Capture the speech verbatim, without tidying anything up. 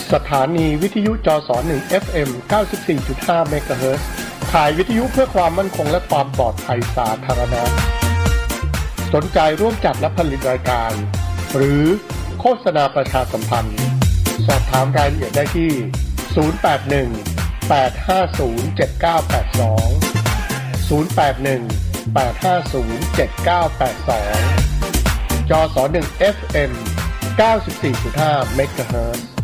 สถานีวิทยุจสหนึ่ง เอฟ เอ็ม เก้าสิบสี่จุดห้า เมกะเฮิรตซ์ถ่ายวิทยุเพื่อความมั่นคงและความปลอดภัยสาธารณะสนใจร่วมจัดและผลิตรายการหรือโฆษณาประชาสัมพันธ์สอบถามรายละเอียดได้ที่ศูนย์ แปด หนึ่ง แปด ห้า ศูนย์ เจ็ด เก้า แปด สองศูนย์ แปด หนึ่ง แปด ห้า ศูนย์ เจ็ด เก้า แปด สองจสหนึ่ง เอฟ เอ็ม เก้าสิบสี่จุดห้า เมกะเฮิรตซ์